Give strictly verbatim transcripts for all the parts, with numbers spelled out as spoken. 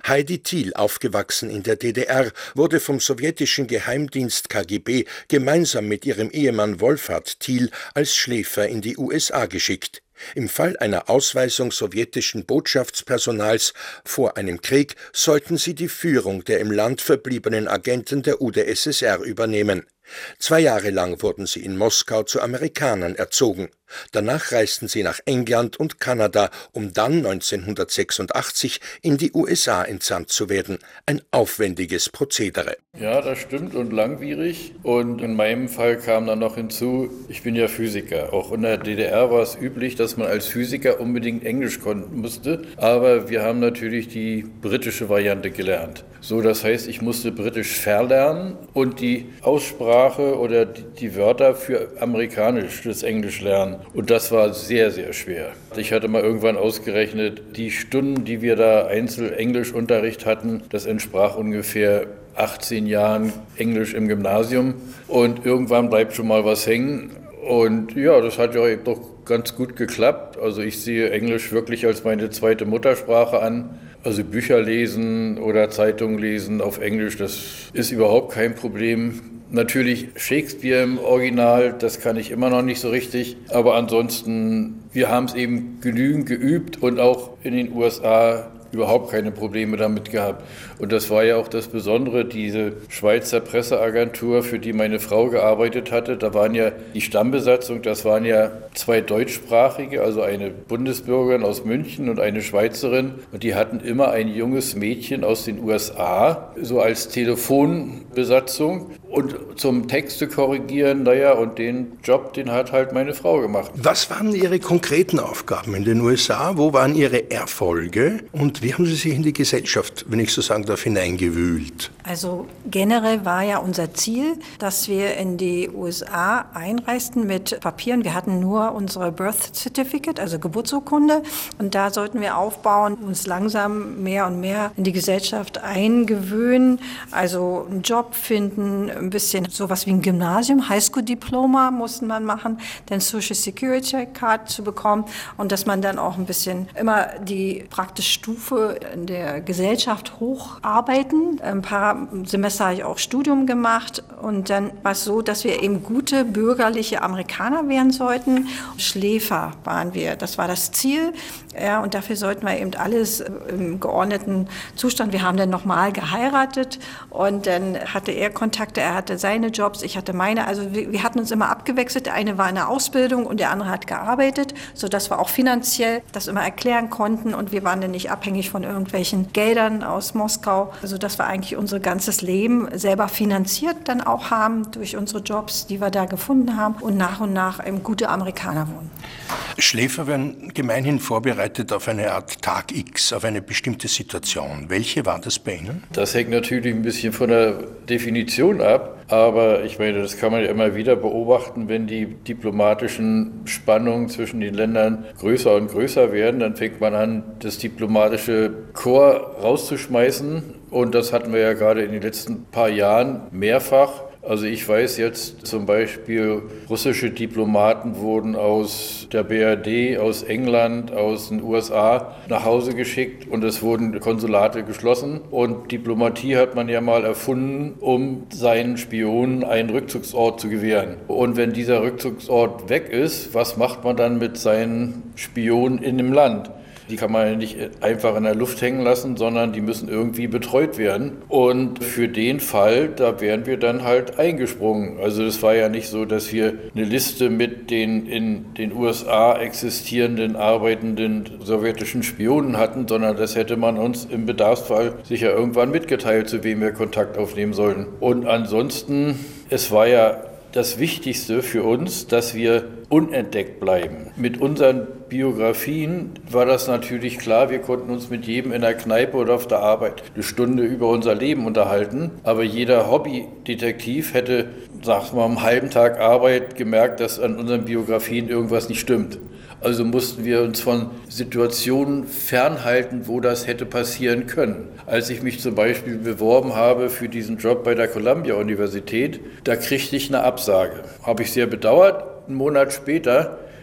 Heidi Thiel, aufgewachsen in der D D R, wurde vom sowjetischen Geheimdienst K G B gemeinsam mit ihrem Ehemann Wolfhard Thiel als Schläfer in die U S A geschickt. Im Fall einer Ausweisung sowjetischen Botschaftspersonals vor einem Krieg sollten sie die Führung der im Land verbliebenen Agenten der U d S S R übernehmen. Zwei Jahre lang wurden sie in Moskau zu Amerikanern erzogen. Danach reisten sie nach England und Kanada, um dann neunzehnhundertsechsundachtzig in die U S A entsandt zu werden. Ein aufwendiges Prozedere. Ja, das stimmt und langwierig. Und in meinem Fall kam dann noch hinzu, ich bin ja Physiker. Auch in der D D R war es üblich, dass man als Physiker unbedingt Englisch konnten musste. Aber wir haben natürlich die britische Variante gelernt. So, das heißt, ich musste Britisch verlernen und die Aussprache oder die Wörter für amerikanisches Englisch lernen. Und das war sehr, sehr schwer. Ich hatte mal irgendwann ausgerechnet, die Stunden, die wir da Einzel-Englischunterricht hatten, das entsprach ungefähr achtzehn Jahren Englisch im Gymnasium. Und irgendwann bleibt schon mal was hängen. Und ja, das hat ja doch ganz gut geklappt. Also ich sehe Englisch wirklich als meine zweite Muttersprache an. Also Bücher lesen oder Zeitungen lesen auf Englisch, das ist überhaupt kein Problem. Natürlich Shakespeare im Original, das kann ich immer noch nicht so richtig. Aber ansonsten, wir haben es eben genügend geübt und auch in den U S A überhaupt keine Probleme damit gehabt. Und das war ja auch das Besondere, diese Schweizer Presseagentur, für die meine Frau gearbeitet hatte. Da waren ja die Stammbesatzung, das waren ja zwei Deutschsprachige, also eine Bundesbürgerin aus München und eine Schweizerin. Und die hatten immer ein junges Mädchen aus den U S A, so als Telefonbesatzung. Und zum Texte korrigieren, naja, und den Job, den hat halt meine Frau gemacht. Was waren Ihre konkreten Aufgaben in den U S A? Wo waren Ihre Erfolge? Und wie haben Sie sich in die Gesellschaft, wenn ich so sagen darf, hineingewühlt? Also generell war ja unser Ziel, dass wir in die U S A einreisten mit Papieren. Wir hatten nur unsere Birth Certificate, also Geburtsurkunde. Und da sollten wir aufbauen, uns langsam mehr und mehr in die Gesellschaft eingewöhnen. Also einen Job finden, ein bisschen sowas wie ein Gymnasium, Highschool-Diploma mussten man machen, dann Social Security Card zu bekommen und dass man dann auch ein bisschen immer die praktische Stufe in der Gesellschaft hocharbeiten. Ein paar Semester habe ich auch Studium gemacht und dann war es so, dass wir eben gute bürgerliche Amerikaner werden sollten. Schläfer waren wir, das war das Ziel. Ja, und dafür sollten wir eben alles im geordneten Zustand. Wir haben dann nochmal geheiratet und dann hatte er Kontakte, er hatte seine Jobs, ich hatte meine. Also wir, wir hatten uns immer abgewechselt. Der eine war in der Ausbildung und der andere hat gearbeitet, sodass wir auch finanziell das immer erklären konnten und wir waren dann nicht abhängig von irgendwelchen Geldern aus Moskau, sodass wir eigentlich unser ganzes Leben selber finanziert dann auch haben durch unsere Jobs, die wir da gefunden haben und nach und nach eben gute Amerikaner wurden. Schläfer werden gemeinhin vorbereitet auf eine Art Tag X, auf eine bestimmte Situation. Welche war das bei Ihnen? Das hängt natürlich ein bisschen von der Definition ab, aber ich meine, das kann man ja immer wieder beobachten, wenn die diplomatischen Spannungen zwischen den Ländern größer und größer werden, dann fängt man an, das diplomatische Korps rauszuschmeißen und das hatten wir ja gerade in den letzten paar Jahren mehrfach. Also ich weiß jetzt zum Beispiel, russische Diplomaten wurden aus der B R D, aus England, aus den U S A nach Hause geschickt und es wurden Konsulate geschlossen. Und Diplomatie hat man ja mal erfunden, um seinen Spionen einen Rückzugsort zu gewähren. Und wenn dieser Rückzugsort weg ist, was macht man dann mit seinen Spionen in dem Land? Die kann man ja nicht einfach in der Luft hängen lassen, sondern die müssen irgendwie betreut werden. Und für den Fall, da wären wir dann halt eingesprungen. Also es war ja nicht so, dass wir eine Liste mit den in den U S A existierenden, arbeitenden sowjetischen Spionen hatten, sondern das hätte man uns im Bedarfsfall sicher irgendwann mitgeteilt, zu wem wir Kontakt aufnehmen sollten. Und ansonsten, es war ja das Wichtigste für uns, dass wir unentdeckt bleiben. Mit unseren Biografien war das natürlich klar, wir konnten uns mit jedem in der Kneipe oder auf der Arbeit eine Stunde über unser Leben unterhalten, aber jeder Hobbydetektiv hätte, sag mal, am halben Tag Arbeit gemerkt, dass an unseren Biografien irgendwas nicht stimmt. Also mussten wir uns von Situationen fernhalten, wo das hätte passieren können. Als ich mich zum Beispiel beworben habe für diesen Job bei der Columbia-Universität, da kriegte ich eine Absage. Habe ich sehr bedauert. Einen Monat später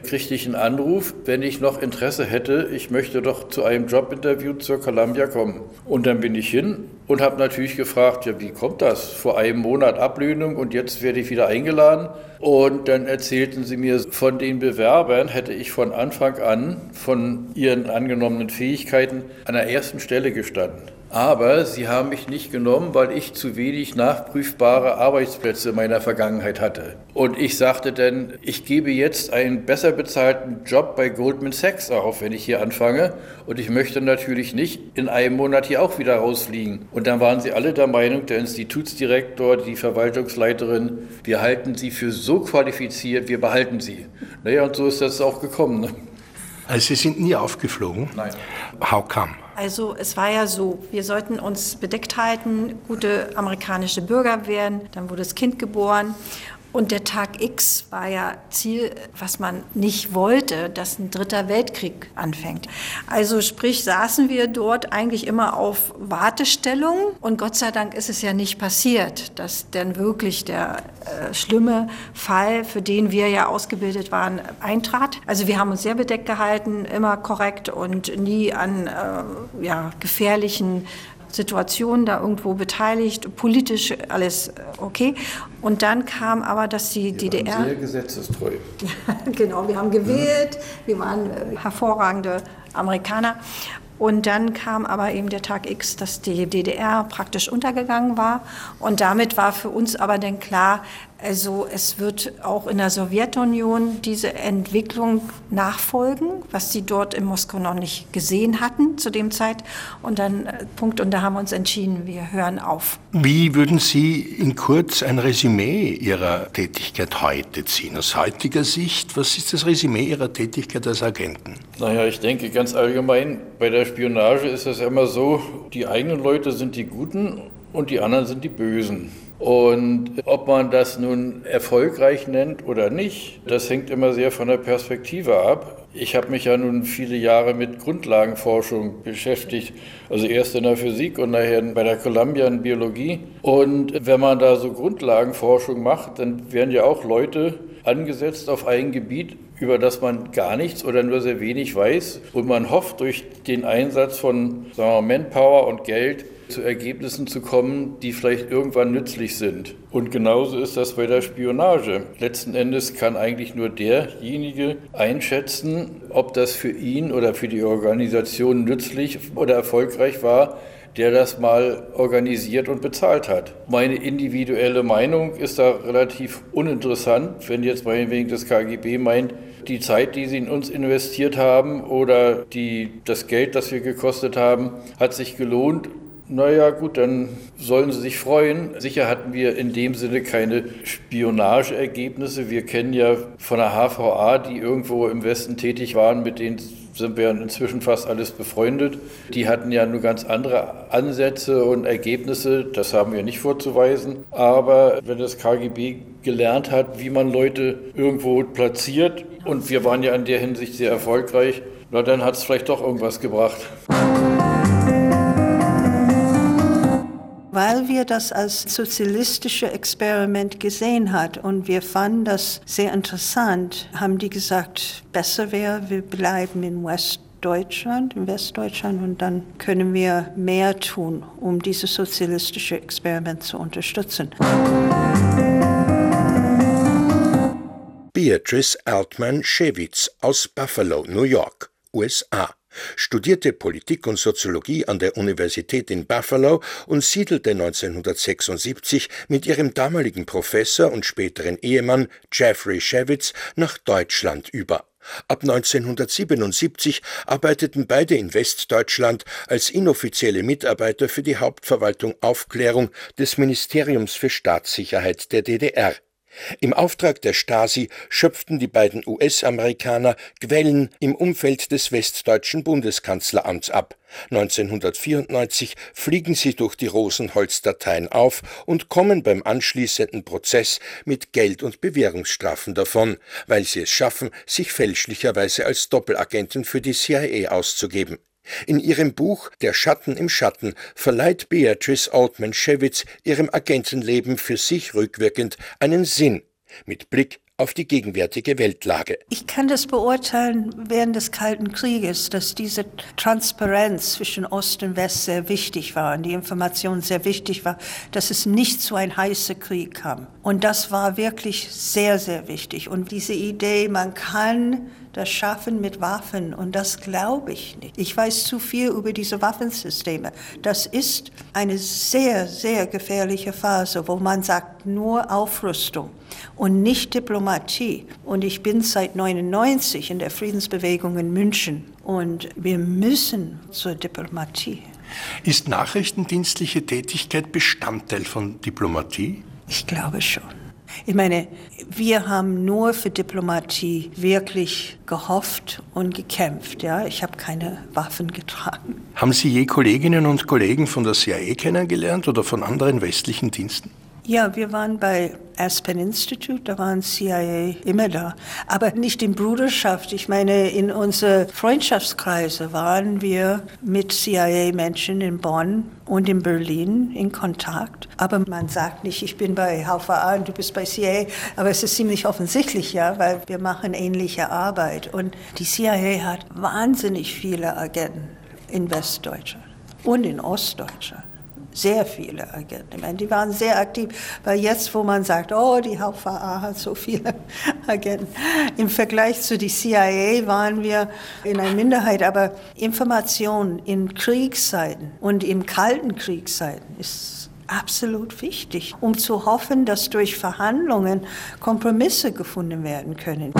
kriegte ich einen Anruf, wenn ich noch Interesse hätte, ich möchte doch zu einem Jobinterview zur Columbia kommen. Und dann bin ich hin und habe natürlich gefragt, ja, wie kommt das? Vor einem Monat Ablöhnung und jetzt werde ich wieder eingeladen. Und dann erzählten sie mir, von den Bewerbern hätte ich von Anfang an von ihren angenommenen Fähigkeiten an der ersten Stelle gestanden. Aber sie haben mich nicht genommen, weil ich zu wenig nachprüfbare Arbeitsplätze meiner Vergangenheit hatte. Und ich sagte dann, ich gebe jetzt einen besser bezahlten Job bei Goldman Sachs auf, wenn ich hier anfange. Und ich möchte natürlich nicht in einem Monat hier auch wieder rausfliegen. Und dann waren sie alle der Meinung, der Institutsdirektor, die Verwaltungsleiterin, wir halten sie für so qualifiziert, wir behalten sie. Naja, und so ist das auch gekommen. Ne? Also Sie sind nie aufgeflogen? Nein. How come? Also es war ja so, wir sollten uns bedeckt halten, gute amerikanische Bürger werden, dann wurde das Kind geboren. Und der Tag X war ja Ziel, was man nicht wollte, dass ein dritter Weltkrieg anfängt. Also sprich, saßen wir dort eigentlich immer auf Wartestellung. Und Gott sei Dank ist es ja nicht passiert, dass dann wirklich der äh, schlimme Fall, für den wir ja ausgebildet waren, eintrat. Also wir haben uns sehr bedeckt gehalten, immer korrekt und nie an äh, ja, gefährlichen Situationen da irgendwo beteiligt, politisch alles okay. Und dann kam aber, dass die D D R... Wir waren sehr gesetzestreu. Genau, wir haben gewählt, wir waren hervorragende Amerikaner. Und dann kam aber eben der Tag X, dass die D D R praktisch untergegangen war. Und damit war für uns aber dann klar, also es wird auch in der Sowjetunion diese Entwicklung nachfolgen, was sie dort in Moskau noch nicht gesehen hatten zu dem Zeit. Und dann Punkt, und da haben wir uns entschieden, wir hören auf. Wie würden Sie in kurz ein Resümee Ihrer Tätigkeit heute ziehen? Aus heutiger Sicht, was ist das Resümee Ihrer Tätigkeit als Agenten? Naja, ich denke ganz allgemein, bei der Spionage ist es immer so, die eigenen Leute sind die Guten und die anderen sind die Bösen. Und ob man das nun erfolgreich nennt oder nicht, das hängt immer sehr von der Perspektive ab. Ich habe mich ja nun viele Jahre mit Grundlagenforschung beschäftigt, also erst in der Physik und nachher bei der Columbia in Biologie. Und wenn man da so Grundlagenforschung macht, dann werden ja auch Leute angesetzt auf ein Gebiet, über das man gar nichts oder nur sehr wenig weiß. Und man hofft, durch den Einsatz von, sagen wir, Manpower und Geld zu Ergebnissen zu kommen, die vielleicht irgendwann nützlich sind. Und genauso ist das bei der Spionage. Letzten Endes kann eigentlich nur derjenige einschätzen, ob das für ihn oder für die Organisation nützlich oder erfolgreich war, der das mal organisiert und bezahlt hat. Meine individuelle Meinung ist da relativ uninteressant, wenn jetzt meinetwegen das K G B meint, die Zeit, die sie in uns investiert haben oder die, das Geld, das wir gekostet haben, hat sich gelohnt. Naja gut, dann sollen sie sich freuen. Sicher hatten wir in dem Sinne keine Spionageergebnisse. Wir kennen ja von der H V A, die irgendwo im Westen tätig waren, mit denen sind wir inzwischen fast alles befreundet. Die hatten ja nur ganz andere Ansätze und Ergebnisse, das haben wir nicht vorzuweisen. Aber wenn das K G B gelernt hat, wie man Leute irgendwo platziert, und wir waren ja in der Hinsicht sehr erfolgreich, na, dann hat es vielleicht doch irgendwas gebracht. Weil wir das als sozialistisches Experiment gesehen hat und wir fanden das sehr interessant, haben die gesagt, besser wäre, wir bleiben in Westdeutschland, in Westdeutschland und dann können wir mehr tun, um dieses sozialistische Experiment zu unterstützen. Beatrice Altman-Shevitz aus Buffalo, New York, U S A. Studierte Politik und Soziologie an der Universität in Buffalo und siedelte neunzehnhundertsechsundsiebzig mit ihrem damaligen Professor und späteren Ehemann Jeffrey Shevitz nach Deutschland über. Ab neunzehnhundertsiebenundsiebzig arbeiteten beide in Westdeutschland als inoffizielle Mitarbeiter für die Hauptverwaltung Aufklärung des Ministeriums für Staatssicherheit der D D R. Im Auftrag der Stasi schöpften die beiden U S-Amerikaner Quellen im Umfeld des westdeutschen Bundeskanzleramts ab. neunzehnhundertvierundneunzig fliegen sie durch die Rosenholz-Dateien auf und kommen beim anschließenden Prozess mit Geld- und Bewährungsstrafen davon, weil sie es schaffen, sich fälschlicherweise als Doppelagenten für die C I A auszugeben. In ihrem Buch »Der Schatten im Schatten« verleiht Beatrice Altman-Shevitz ihrem Agentenleben für sich rückwirkend einen Sinn, mit Blick auf die gegenwärtige Weltlage. Ich kann das beurteilen während des Kalten Krieges, dass diese Transparenz zwischen Ost und West sehr wichtig war und die Information sehr wichtig war, dass es nicht zu einem heißen Krieg kam. Und das war wirklich sehr, sehr wichtig. Und diese Idee, man kann das schaffen mit Waffen, und das glaube ich nicht. Ich weiß zu viel über diese Waffensysteme. Das ist eine sehr, sehr gefährliche Phase, wo man sagt, nur Aufrüstung und nicht Diplomatie. Und ich bin seit neunundneunzig in der Friedensbewegung in München, und wir müssen zur Diplomatie. Ist nachrichtendienstliche Tätigkeit Bestandteil von Diplomatie? Ich glaube schon. Ich meine, wir haben nur für Diplomatie wirklich gehofft und gekämpft. Ja? Ich habe keine Waffen getragen. Haben Sie je Kolleginnen und Kollegen von der C I A kennengelernt oder von anderen westlichen Diensten? Ja, wir waren bei Aspen Institute, da waren C I A immer da. Aber nicht in Bruderschaft. Ich meine, in unsere Freundschaftskreise waren wir mit C I A-Menschen in Bonn und in Berlin in Kontakt. Aber man sagt nicht, ich bin bei H V A und du bist bei C I A. Aber es ist ziemlich offensichtlich, ja, weil wir machen ähnliche Arbeit. Und die C I A hat wahnsinnig viele Agenten in Westdeutschland und in Ostdeutschland. Sehr viele Agenten. Ich meine, die waren sehr aktiv, weil jetzt, wo man sagt, oh, die H V A hat so viele Agenten. Im Vergleich zu der C I A waren wir in einer Minderheit, aber Information in Kriegszeiten und in kalten Kriegszeiten ist absolut wichtig, um zu hoffen, dass durch Verhandlungen Kompromisse gefunden werden können.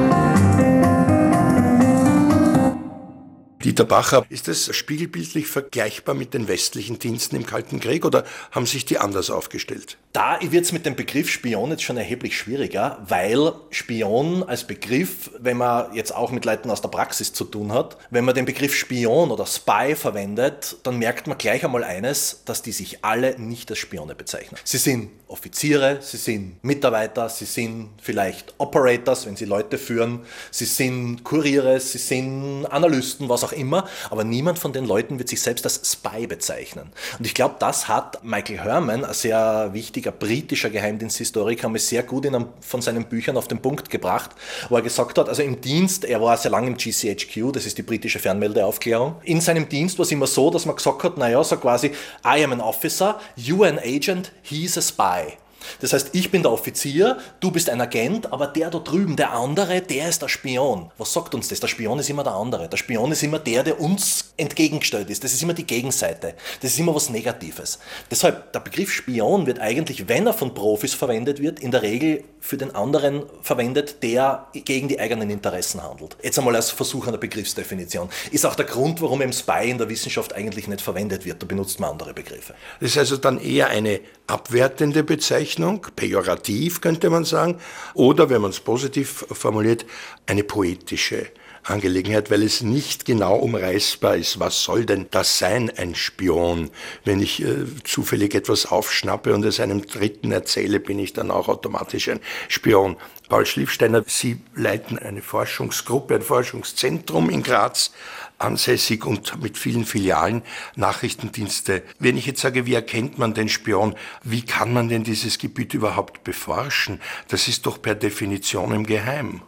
Dieter Bacher, ist das spiegelbildlich vergleichbar mit den westlichen Diensten im Kalten Krieg oder haben sich die anders aufgestellt? Da wird es mit dem Begriff Spion jetzt schon erheblich schwieriger, weil Spion als Begriff, wenn man jetzt auch mit Leuten aus der Praxis zu tun hat, wenn man den Begriff Spion oder Spy verwendet, dann merkt man gleich einmal eines, dass die sich alle nicht als Spione bezeichnen. Sie sind Offiziere, sie sind Mitarbeiter, sie sind vielleicht Operators, wenn sie Leute führen, sie sind Kuriere, sie sind Analysten, was auch immer, aber niemand von den Leuten wird sich selbst als Spy bezeichnen. Und ich glaube, das hat Michael Herman, ein sehr wichtiger britischer Geheimdiensthistoriker, mir sehr gut in einem von seinen Büchern auf den Punkt gebracht, wo er gesagt hat, also im Dienst, er war sehr lange im G C H Q, das ist die britische Fernmeldeaufklärung, in seinem Dienst war es immer so, dass man gesagt hat, naja, so quasi, I am an officer, you an agent, he's a spy. Das heißt, ich bin der Offizier, du bist ein Agent, aber der da drüben, der andere, der ist der Spion. Was sagt uns das? Der Spion ist immer der andere. Der Spion ist immer der, der uns entgegengestellt ist. Das ist immer die Gegenseite. Das ist immer was Negatives. Deshalb, der Begriff Spion wird eigentlich, wenn er von Profis verwendet wird, in der Regel für den anderen verwendet, der gegen die eigenen Interessen handelt. Jetzt einmal als Versuch einer Begriffsdefinition. Ist auch der Grund, warum eben Spy in der Wissenschaft eigentlich nicht verwendet wird. Da benutzt man andere Begriffe. Das ist also dann eher eine abwertende Bezeichnung, pejorativ könnte man sagen, oder wenn man es positiv formuliert, eine poetische Angelegenheit, weil es nicht genau umreißbar ist. Was soll denn das sein, ein Spion? Wenn ich äh, zufällig etwas aufschnappe und es einem Dritten erzähle, bin ich dann auch automatisch ein Spion. Paul Schlieffsteiner, Sie leiten eine Forschungsgruppe, ein Forschungszentrum in Graz, ansässig und mit vielen Filialen, Nachrichtendienste. Wenn ich jetzt sage, wie erkennt man den Spion, wie kann man denn dieses Gebiet überhaupt beforschen? Das ist doch per Definition im Geheim.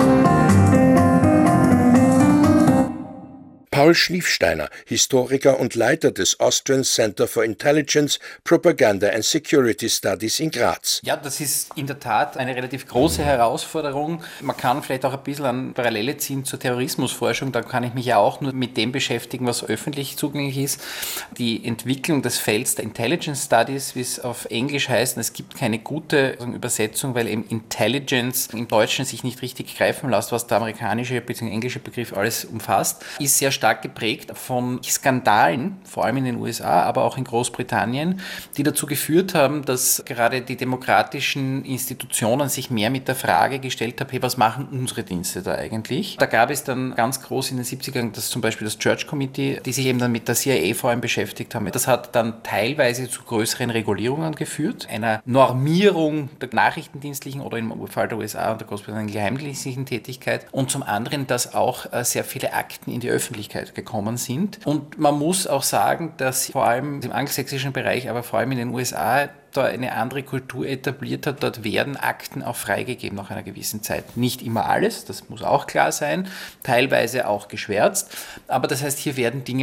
Paul Schlieffsteiner, Historiker und Leiter des Austrian Center for Intelligence, Propaganda and Security Studies in Graz. Ja, das ist in der Tat eine relativ große Herausforderung. Man kann vielleicht auch ein bisschen an Parallele ziehen zur Terrorismusforschung. Da kann ich mich ja auch nur mit dem beschäftigen, was öffentlich zugänglich ist. Die Entwicklung des Felds der Intelligence Studies, wie es auf Englisch heißt, es gibt keine gute Übersetzung, weil eben Intelligence im Deutschen sich nicht richtig greifen lässt, was der amerikanische bzw. englische Begriff alles umfasst, ist sehr stark geprägt von Skandalen, vor allem in den U S A, aber auch in Großbritannien, die dazu geführt haben, dass gerade die demokratischen Institutionen sich mehr mit der Frage gestellt haben, hey, was machen unsere Dienste da eigentlich? Da gab es dann ganz groß in den siebzigern das zum Beispiel das Church Committee, die sich eben dann mit der C I A vor allem beschäftigt haben. Das hat dann teilweise zu größeren Regulierungen geführt, einer Normierung der nachrichtendienstlichen oder im Fall der U S A und der Großbritannien geheimdienstlichen Tätigkeit und zum anderen, dass auch sehr viele Akten in die Öffentlichkeit gekommen sind. Und man muss auch sagen, dass vor allem im angelsächsischen Bereich, aber vor allem in den U S A da eine andere Kultur etabliert hat, dort werden Akten auch freigegeben nach einer gewissen Zeit. Nicht immer alles, das muss auch klar sein, teilweise auch geschwärzt, aber das heißt, hier werden Dinge